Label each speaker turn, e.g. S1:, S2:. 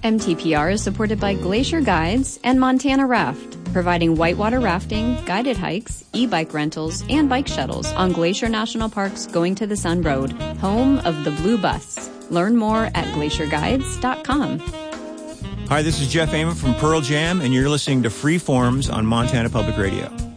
S1: MTPR is supported by Glacier Guides and Montana Raft, providing whitewater rafting, guided hikes, e-bike rentals, and bike shuttles on Glacier National Park's Going to the Sun Road, home of the Blue Bus. Learn more at glacierguides.com.
S2: Hi, this is Jeff Ament from Pearl Jam, and you're listening to Free Forms on Montana Public Radio.